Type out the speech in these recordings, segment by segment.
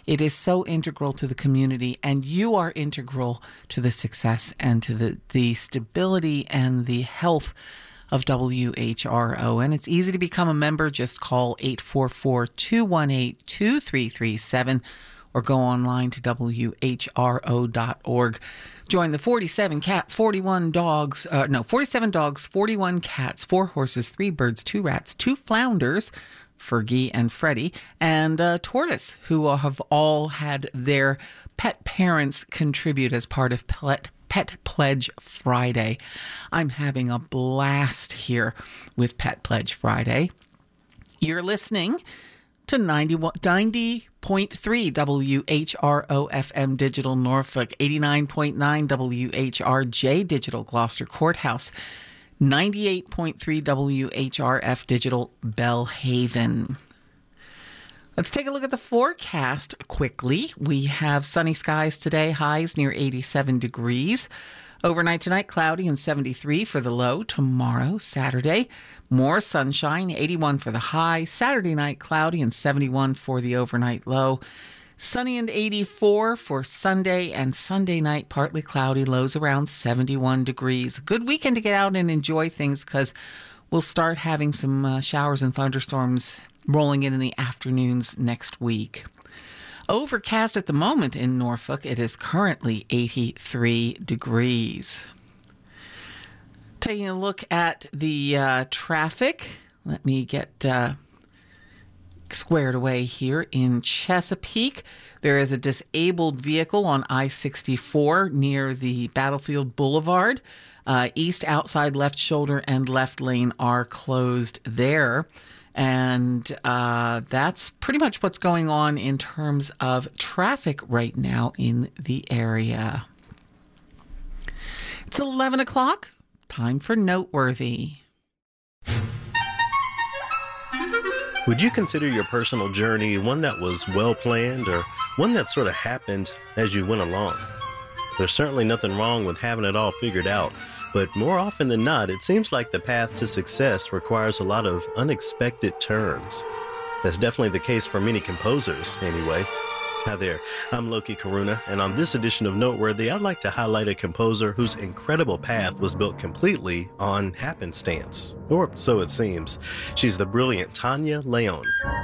It is so integral to the community, and you are integral to the success and to the stability and the health of WHRO. And it's easy to become a member. Just call 844-218-2337 or go online to WHRO.org. Join the 47 dogs, 41 cats, 4 horses, 3 birds, 2 rats, 2 flounders, Fergie and Freddie, and Tortoise, who have all had their pet parents contribute as part of Pet Pledge Friday. I'm having a blast here with Pet Pledge Friday. You're listening to 90.3 WHRO FM Digital Norfolk, 89.9 WHRJ Digital Gloucester Courthouse, 98.3 WHRF Digital Bellhaven. Let's take a look at the forecast quickly. We have sunny skies today, highs near 87 degrees. Overnight tonight, cloudy and 73 for the low. Tomorrow, Saturday, more sunshine, 81 for the high. Saturday night, cloudy and 71 for the overnight low. Sunny and 84 for Sunday, and Sunday night, partly cloudy, lows around 71 degrees. Good weekend to get out and enjoy things, because we'll start having some showers and thunderstorms rolling in the afternoons next week. Overcast at the moment in Norfolk. It is currently 83 degrees. Taking a look at the traffic. Let me get squared away here in Chesapeake. There is a disabled vehicle on I-64 near the Battlefield Boulevard. East outside left shoulder and left lane are closed there. And that's pretty much what's going on in terms of traffic right now in the area. It's 11 o'clock. Time for Noteworthy. Would you consider your personal journey one that was well planned, or one that sort of happened as you went along? There's certainly nothing wrong with having it all figured out, but more often than not, it seems like the path to success requires a lot of unexpected turns. That's definitely the case for many composers, anyway. Hi there, I'm Loki Karuna, and on this edition of Noteworthy, I'd like to highlight a composer whose incredible path was built completely on happenstance, or so it seems. She's the brilliant Tania León.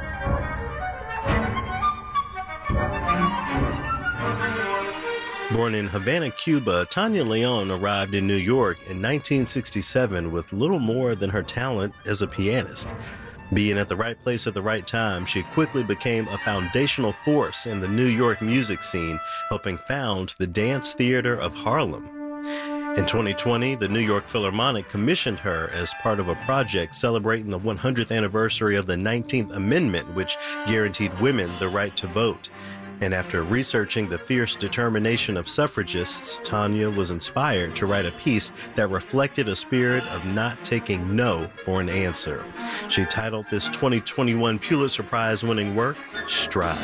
Born in Havana, Cuba, Tania León arrived in New York in 1967 with little more than her talent as a pianist. Being at the right place at the right time, she quickly became a foundational force in the New York music scene, helping found the Dance Theater of Harlem. In 2020, the New York Philharmonic commissioned her as part of a project celebrating the 100th anniversary of the 19th Amendment, which guaranteed women the right to vote. And after researching the fierce determination of suffragists, Tania was inspired to write a piece that reflected a spirit of not taking no for an answer. She titled this 2021 Pulitzer Prize-winning work, Stride.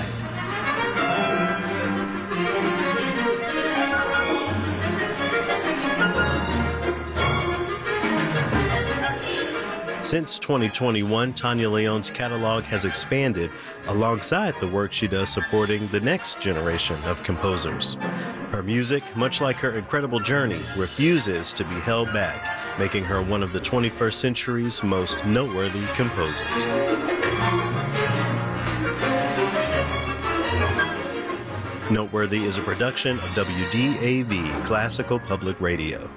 Since 2021, Tania León's catalog has expanded alongside the work she does supporting the next generation of composers. Her music, much like her incredible journey, refuses to be held back, making her one of the 21st century's most noteworthy composers. Noteworthy is a production of WDAV Classical Public Radio.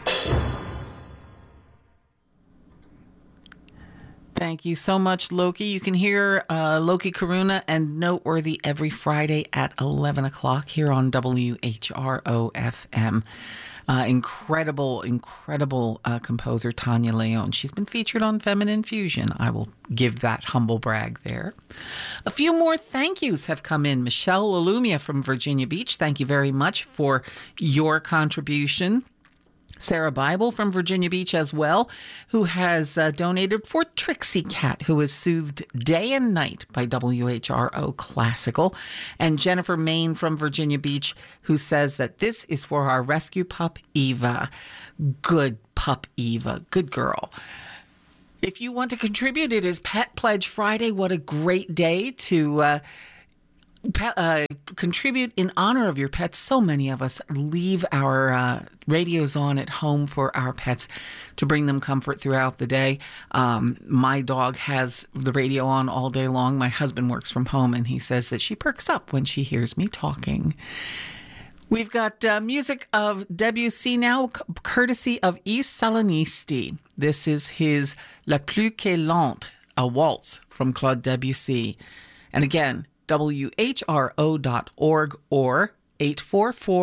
Thank you so much, Loki. You can hear Loki Karuna and Noteworthy every Friday at 11 o'clock here on WHRO FM. Incredible composer Tania León. She's been featured on Feminine Fusion. I will give that humble brag there. A few more thank yous have come in. Michelle Alumia from Virginia Beach, thank you very much for your contribution. Sarah Bible from Virginia Beach as well, who has donated for Trixie Cat, who is soothed day and night by WHRO Classical. And Jennifer Main from Virginia Beach, who says that this is for our rescue pup, Eva. Good pup, Eva. Good girl. If you want to contribute, it is Pet Pledge Friday. What a great day to contribute in honor of your pets. So many of us leave our radios on at home for our pets to bring them comfort throughout the day. My dog has the radio on all day long. My husband works from home, and he says that she perks up when she hears me talking. We've got music of Debussy now, courtesy of Yves Salonisti. This is his La Plus que Lente, a waltz from Claude Debussy. And again, WHRO.org or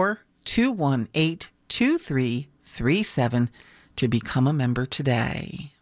844-218-2337 to become a member today.